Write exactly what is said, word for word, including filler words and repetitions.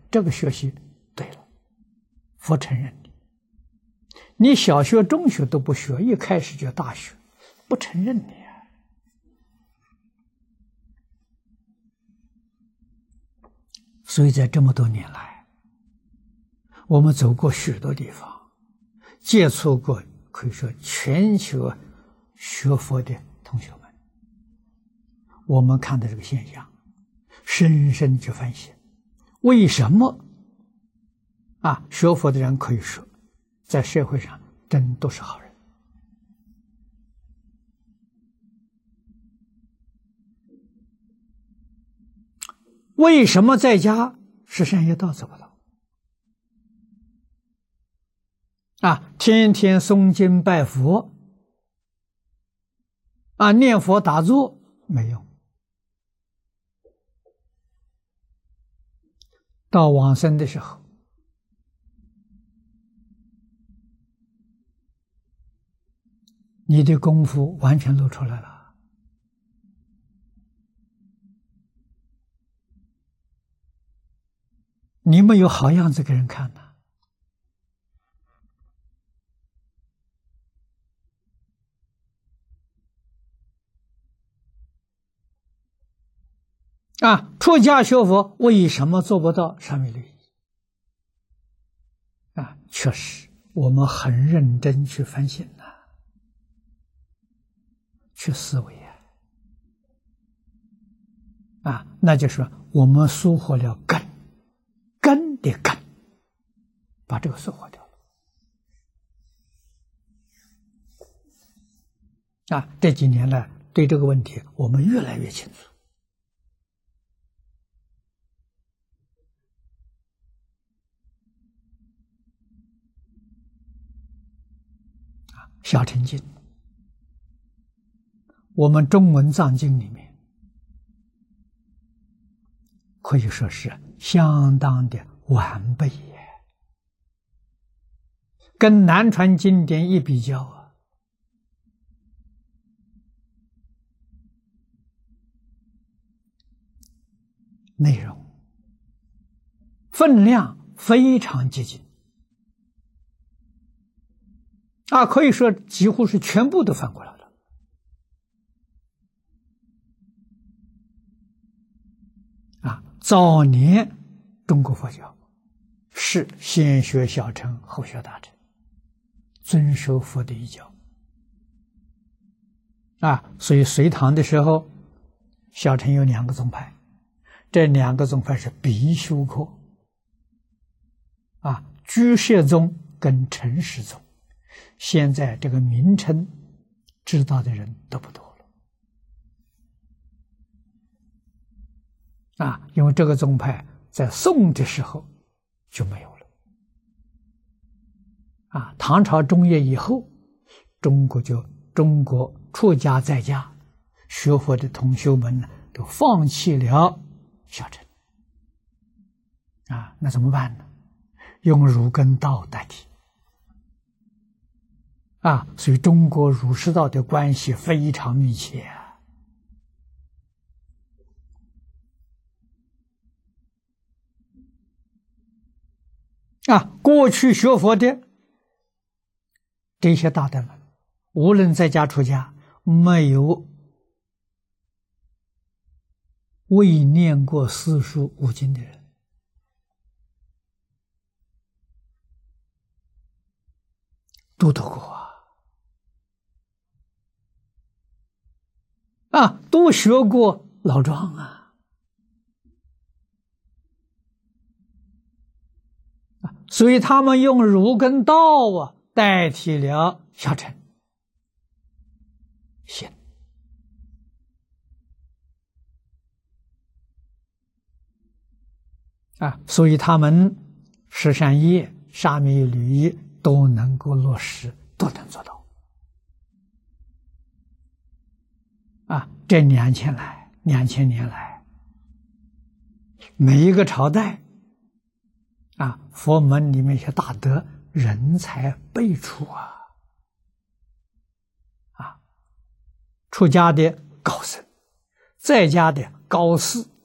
这个学习对了，佛承认你。你小学、中学都不学，一开始就大学，不承认你啊。所以在这么多年来，我们走过许多地方，接触过可以说全球学佛的同学们，我们看到这个现象，深深去反省，为什么啊学佛的人可以说在社会上真都是好人？为什么在家是善业道做不到？啊，天天诵经拜佛，啊，念佛打坐没用，到往生的时候，你的功夫完全露出来了。你没有好样子给人看呢。啊，出家学佛为什么做不到三昧律仪？啊，确实，我们很认真去反省呐、啊，去思维啊，啊，那就是我们疏忽了根，根的根，把这个疏忽掉了。啊，这几年来对这个问题我们越来越清楚。小乘经，我们中文藏经里面可以说是相当的完备耶，跟南传经典一比较啊，内容分量非常接近。啊，可以说几乎是全部都翻过来了。啊，早年中国佛教是先学小乘，后学大乘，遵守佛的遗教。啊，所以隋唐的时候，小乘有两个宗派，这两个宗派是必修课。啊，居士宗跟陈氏宗。现在这个名称知道的人都不多了啊，因为这个宗派在宋的时候就没有了啊。唐朝中叶以后，中国就中国出家在家学佛的同学们呢，都放弃了小乘啊，那怎么办呢？用儒跟道代替。啊，所以中国儒释道的关系非常密切啊！啊，过去学佛的这些大德们，无论在家出家，没有未念过四书五经的人。都读过啊！啊，都学过老庄啊！啊，所以他们用儒跟道啊代替了小乘，行啊，所以他们十善业、沙弥律仪都能够落实，都能做到。啊，这两千来两千年来，每一个朝代，啊，佛门里面一些大德人才辈出啊，啊，出家的高僧，在家的高士，